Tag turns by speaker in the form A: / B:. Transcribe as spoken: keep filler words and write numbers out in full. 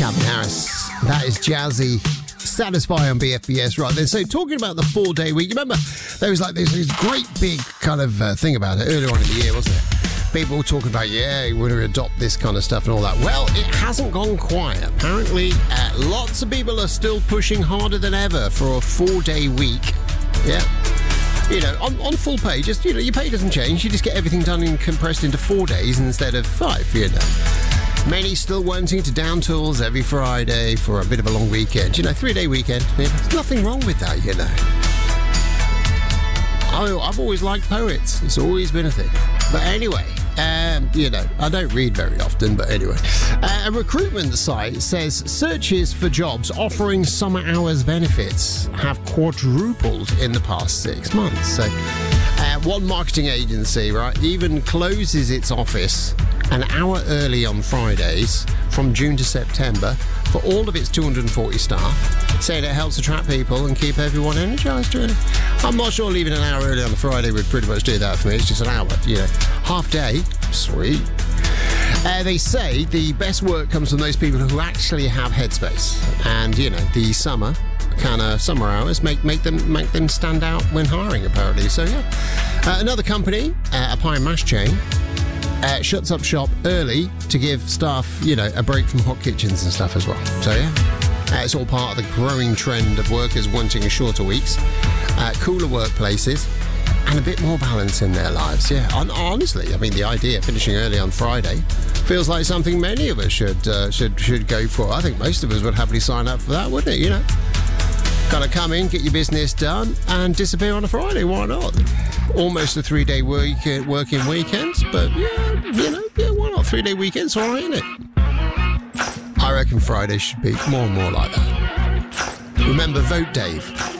A: Calvin Harris. That is Jazzy. Satisfy on B F B S right then. So talking about the four-day week, you remember there was like this, this great big kind of uh, thing about it earlier on in the year, wasn't it? People were talking about, yeah, we're going to adopt this kind of stuff and all that. Well, it hasn't gone quiet. Apparently, uh, lots of people are still pushing harder than ever for a four-day week. Yeah. You know, on, on full pay, just, you know, your pay doesn't change. You just get everything done and compressed into four days instead of five, you know. Many still wanting to down tools every Friday for a bit of a long weekend. You know, three-day weekend. Yeah, there's nothing wrong with that, you know. I, I've always liked poets. It's always been a thing. But anyway, um, you know, I don't read very often, but anyway. Uh, a recruitment site says searches for jobs offering summer hours benefits have quadrupled in the past six months. So uh, one marketing agency, right, even closes its office an hour early on Fridays from June to September for all of its two hundred forty staff, saying it helps attract people and keep everyone energised during it. I'm not sure leaving an hour early on a Friday would pretty much do that for me. It's just an hour, you know. Half day, sweet. Uh, they say the best work comes from those people who actually have headspace. And, you know, the summer kind of summer hours make, make them make them stand out when hiring, apparently. So, yeah. Uh, another company, uh, a pie and mash chain, Uh, shuts up shop early to give staff, you know, a break from hot kitchens and stuff as well. So, yeah, uh, it's all part of the growing trend of workers wanting shorter weeks, uh, cooler workplaces, and a bit more balance in their lives. Yeah, and honestly, I mean, the idea of finishing early on Friday feels like something many of us should uh, should should go for. I think most of us would happily sign up for that, wouldn't it? You know, kind of come in, get your business done, and disappear on a Friday. Why not? Almost a three-day work, uh, working weekend, but yeah, you know, yeah, why not? Three-day weekend's all right, isn't it? I reckon Friday should be more and more like that. Remember, vote Dave.